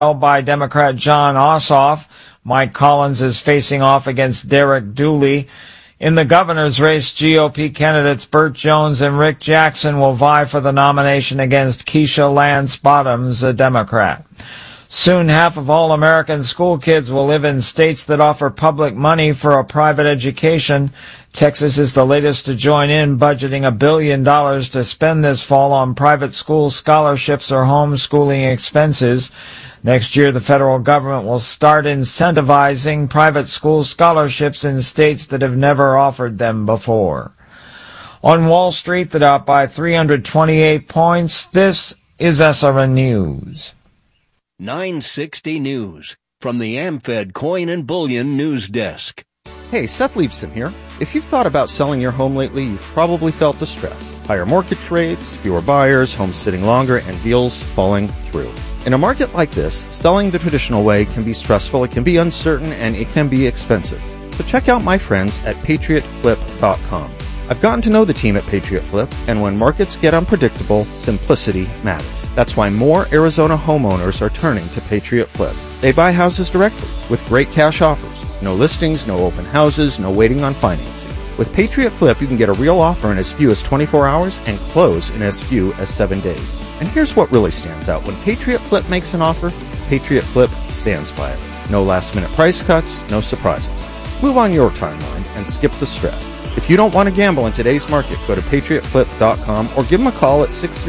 by Democrat John Ossoff. Mike Collins is facing off against Derek Dooley. In the governor's race, GOP candidates Burt Jones and Rick Jackson will vie for the nomination against Keisha Lance Bottoms, a Democrat. Soon half of all American school kids will live in states that offer public money for a private education. Texas is the latest to join in, budgeting $1 billion to spend this fall on private school scholarships or homeschooling expenses. Next year, the federal government will start incentivizing private school scholarships in states that have never offered them before. On Wall Street, the Dow by 328 points. This is SRN News. 960 News from the AmFed Coin and Bullion News Desk. Hey, Seth Leibson here. If you've thought about selling your home lately, you've probably felt the stress. Higher mortgage rates, fewer buyers, homes sitting longer, and deals falling through. In a market like this, selling the traditional way can be stressful, it can be uncertain, and it can be expensive. So check out my friends at PatriotFlip.com. I've gotten to know the team at Patriot Flip, and when markets get unpredictable, simplicity matters. That's why more Arizona homeowners are turning to Patriot Flip. They buy houses directly with great cash offers. No listings, no open houses, no waiting on financing. With Patriot Flip, you can get a real offer in as few as 24 hours and close in as few as 7 days. And here's what really stands out. When Patriot Flip makes an offer, Patriot Flip stands by it. No last-minute price cuts, no surprises. Move on your timeline and skip the stress. If you don't want to gamble in today's market, go to PatriotFlip.com or give them a call at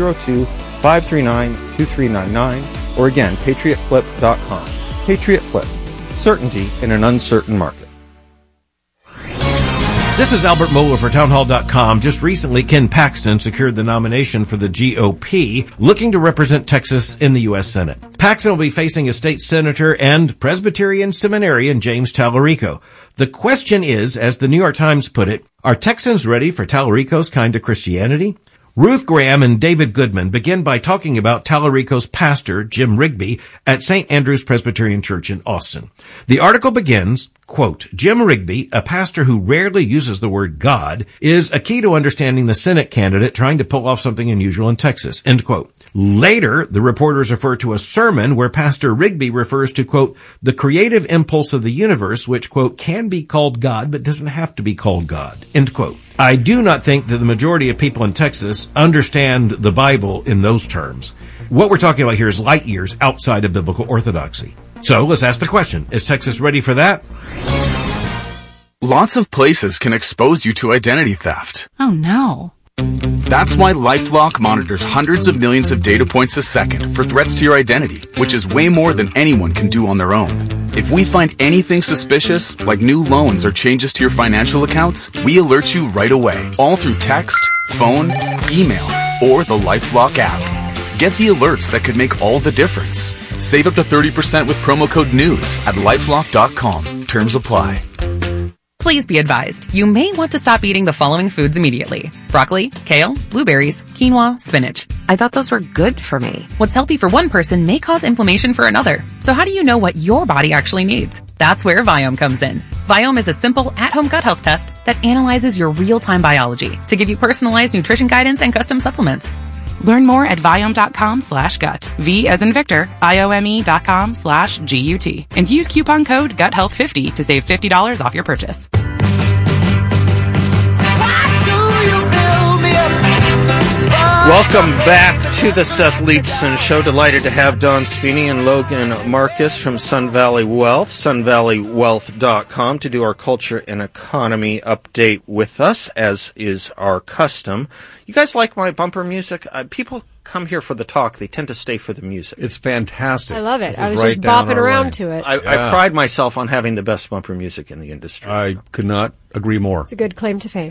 602-539-2399 or again, PatriotFlip.com. Patriot Flip. Certainty in an uncertain market. This is Albert Mohler for Townhall.com. Just recently, Ken Paxton secured the nomination for the GOP, looking to represent Texas in the U.S. Senate. Paxton will be facing a state senator and Presbyterian seminarian James Tallarico. The question is, as the New York Times put it, are Texans ready for Tallarico's kind of Christianity? Ruth Graham and David Goodman begin by talking about Tallarico's pastor, Jim Rigby, at St. Andrew's Presbyterian Church in Austin. The article begins, quote, Jim Rigby, a pastor who rarely uses the word God, is a key to understanding the Senate candidate trying to pull off something unusual in Texas, end quote. Later, the reporters refer to a sermon where Pastor Rigby refers to, quote, the creative impulse of the universe, which, quote, can be called God, but doesn't have to be called God, end quote. I do not think that the majority of people in Texas understand the Bible in those terms. What we're talking about here is light years outside of biblical orthodoxy. So let's ask the question, is Texas ready for that? Lots of places can expose you to identity theft. Oh no. That's why LifeLock monitors hundreds of millions of data points a second for threats to your identity, which is way more than anyone can do on their own. If we find anything suspicious, like new loans or changes to your financial accounts, we alert you right away, all through text, phone, email, or the LifeLock app. Get the alerts that could make all the difference. Save up to 30% with promo code NEWS at LifeLock.com. Terms apply. Please be advised, you may want to stop eating the following foods immediately. Broccoli, kale, blueberries, quinoa, spinach. I thought those were good for me. What's healthy for one person may cause inflammation for another. So how do you know what your body actually needs? That's where Viome comes in. Viome is a simple, at-home gut health test that analyzes your real-time biology to give you personalized nutrition guidance and custom supplements. Learn more at Viome.com/gut. V as in Victor, IOME.com/GUT. And use coupon code GUTHEALTH50 to save $50 off your purchase. Welcome back to the Seth Leibson Show. Delighted to have Don Sweeney and Logan Marcus from Sun Valley Wealth, sunvalleywealth.com, to do our culture and economy update with us, as is our custom. You guys like my bumper music? People come here for the talk. They tend to stay for the music. It's fantastic. I love it. I was just bopping around to it. I pride myself on having the best bumper music in the industry. I could not agree more. It's a good claim to fame.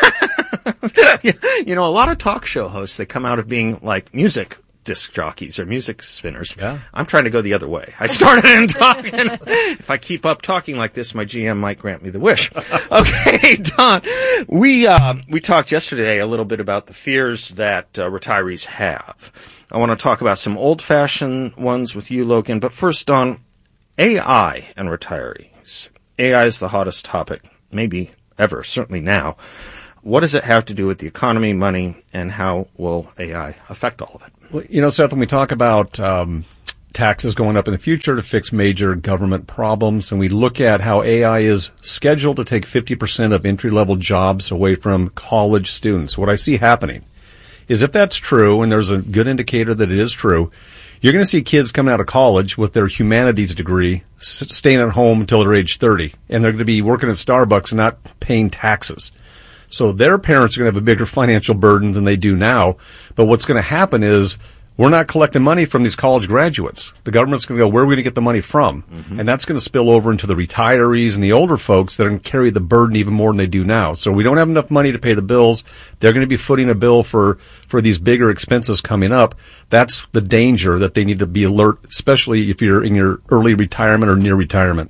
You know, a lot of talk show hosts, they come out of being like music disc jockeys or music spinners. Yeah. I'm trying to go the other way. I started in talking. If I keep up talking like this, my GM might grant me the wish. Okay, Don, we talked yesterday a little bit about the fears that retirees have. I want to talk about some old-fashioned ones with you, Logan. But first, Don, AI and retirees. AI is the hottest topic, maybe ever, certainly now. What does it have to do with the economy, money, and how will AI affect all of it? Well, you know, Seth, when we talk about taxes going up in the future to fix major government problems. And we look at how AI is scheduled to take 50% of entry-level jobs away from college students. What I see happening is if that's true, and there's a good indicator that it is true, you're going to see kids coming out of college with their humanities degree, staying at home until they're age 30, and they're going to be working at Starbucks and not paying taxes. So their parents are going to have a bigger financial burden than they do now. But what's going to happen is we're not collecting money from these college graduates. The government's going to go, where are we going to get the money from? Mm-hmm. And that's going to spill over into the retirees and the older folks that are going to carry the burden even more than they do now. So we don't have enough money to pay the bills. They're going to be footing a bill for these bigger expenses coming up. That's the danger that they need to be alert, especially if you're in your early retirement or near retirement.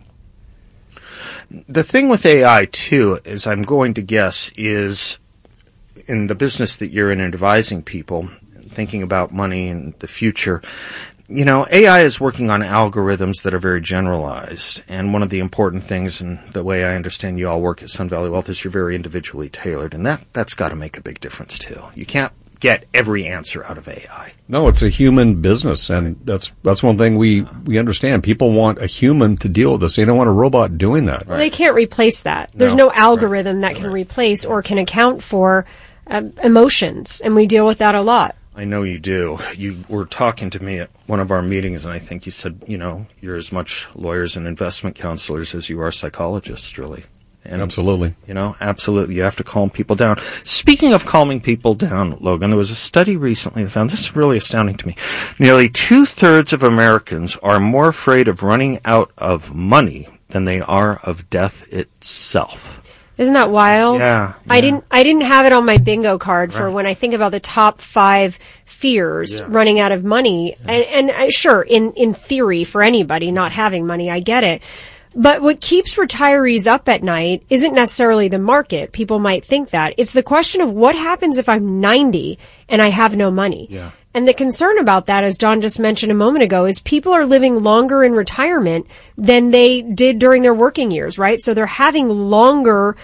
The thing with AI, too, is I'm going to guess is in the business that you're in advising people, thinking about money and the future, you know, AI is working on algorithms that are very generalized. And one of the important things, and the way I understand you all work at Sun Valley Wealth, is you're very individually tailored. And that's got to make a big difference, too. You can't get every answer out of AI. No, it's a human business, and that's one thing we understand. People want a human to deal with this. They don't want a robot doing that. Well, they can't replace that. There's no algorithm that can replace or can account for emotions, and we deal with that a lot. I know you do. You were talking to me at one of our meetings, and I think you said, you know, you're as much lawyers and investment counselors as you are psychologists, really. And, absolutely. You know, absolutely. You have to calm people down. Speaking of calming people down, Logan, there was a study recently that found, this is really astounding to me, nearly 2/3 of Americans are more afraid of running out of money than they are of death itself. Isn't that wild? Yeah. I didn't have it on my bingo card for when I think about the top 5 fears running out of money. Yeah. And sure, in theory, for anybody not having money, I get it. But what keeps retirees up at night isn't necessarily the market. People might think that. It's the question of what happens if I'm 90 and I have no money. Yeah. And the concern about that, as Don just mentioned a moment ago, is people are living longer in retirement than they did during their working years, right? So they're having longer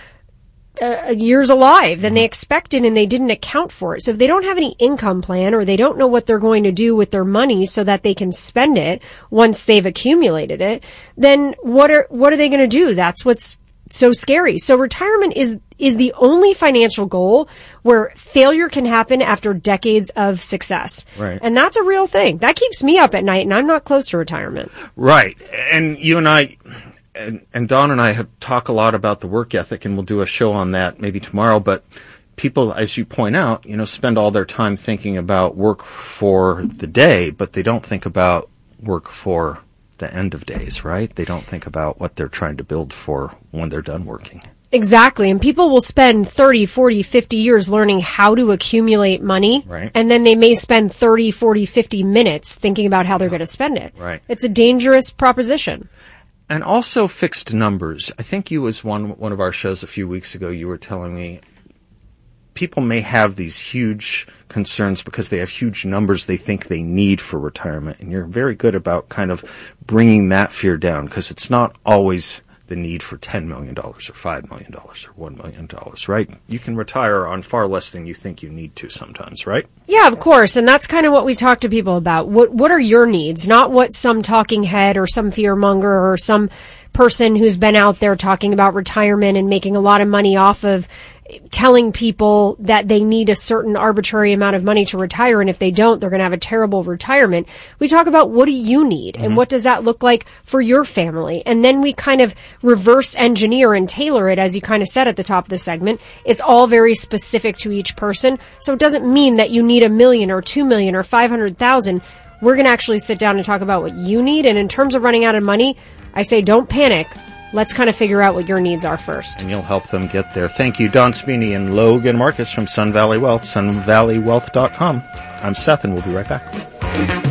years alive than they expected, and they didn't account for it. So if they don't have any income plan, or they don't know what they're going to do with their money so that they can spend it once they've accumulated it, then what are they going to do? That's what's so scary. So retirement is the only financial goal where failure can happen after decades of success. Right. And that's a real thing. That keeps me up at night, and I'm not close to retirement. Right. And you and I, and Don and I have talked a lot about the work ethic, and we'll do a show on that maybe tomorrow. But people, as you point out, you know, spend all their time thinking about work for the day, but they don't think about work for the end of days, right? They don't think about what they're trying to build for when they're done working. Exactly. And people will spend 30, 40, 50 years learning how to accumulate money. Right. And then they may spend 30, 40, 50 minutes thinking about how they're going to spend it. Right. It's a dangerous proposition. And also fixed numbers. I think you was one of our shows a few weeks ago, you were telling me people may have these huge concerns because they have huge numbers they think they need for retirement. And you're very good about kind of bringing that fear down, because it's not always the need for $10 million or $5 million or $1 million, right? You can retire on far less than you think you need to sometimes, right? Yeah, of course. And that's kind of what we talk to people about. What are your needs? Not what some talking head or some fear monger or some person who's been out there talking about retirement and making a lot of money off of telling people that they need a certain arbitrary amount of money to retire, and if they don't, they're going to have a terrible retirement. We talk about, what do you need, and what does that look like for your family? And then we kind of reverse engineer and tailor it, as you kind of said at the top of the segment. It's all very specific to each person, so it doesn't mean that you need $1 million or $2 million or 500,000. We're going to actually sit down and talk about what you need, and in terms of running out of money, I say don't panic. Let's kind of figure out what your needs are first. And you'll help them get there. Thank you, Don Sweeney and Logan Marcus from Sun Valley Wealth, sunvalleywealth.com. I'm Seth, and we'll be right back.